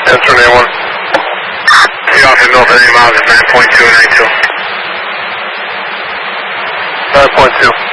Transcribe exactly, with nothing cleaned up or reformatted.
Answer nine one. The officer Milford, eight miles is nine point two nine two. nine point two.